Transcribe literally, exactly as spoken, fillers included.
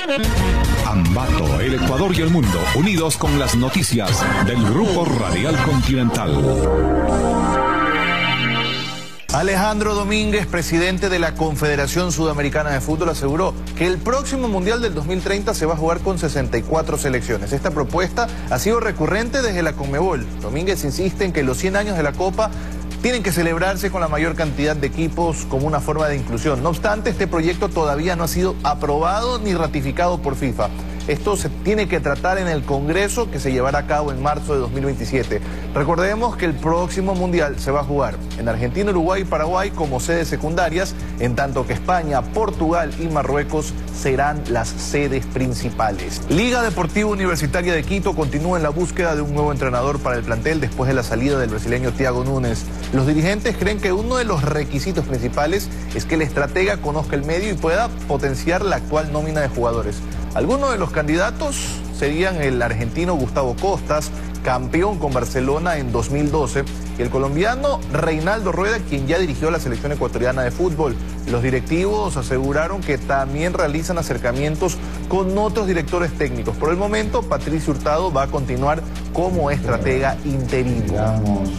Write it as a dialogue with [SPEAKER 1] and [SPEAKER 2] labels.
[SPEAKER 1] Ambato, el Ecuador y el mundo, unidos con las noticias del Grupo Radial Continental.
[SPEAKER 2] Alejandro Domínguez, presidente de la Confederación Sudamericana de Fútbol, aseguró que el próximo Mundial del dos mil treinta se va a jugar con sesenta y cuatro selecciones. Esta propuesta ha sido recurrente desde la Conmebol. Domínguez insiste en que los cien años de la Copa tienen que celebrarse con la mayor cantidad de equipos como una forma de inclusión. No obstante, este proyecto todavía no ha sido aprobado ni ratificado por FIFA. Esto se tiene que tratar en el Congreso que se llevará a cabo en marzo de dos mil veintisiete. Recordemos que el próximo Mundial se va a jugar en Argentina, Uruguay y Paraguay como sedes secundarias, en tanto que España, Portugal y Marruecos serán las sedes principales. Liga Deportiva Universitaria de Quito continúa en la búsqueda de un nuevo entrenador para el plantel después de la salida del brasileño Thiago Nunes. Los dirigentes creen que uno de los requisitos principales es que el estratega conozca el medio y pueda potenciar la actual nómina de jugadores. Algunos de los candidatos serían el argentino Gustavo Costas, campeón con Barcelona en dos mil doce, y el colombiano Reinaldo Rueda, quien ya dirigió a la selección ecuatoriana de fútbol. Los directivos aseguraron que también realizan acercamientos con otros directores técnicos. Por el momento, Patricio Hurtado va a continuar como estratega interino.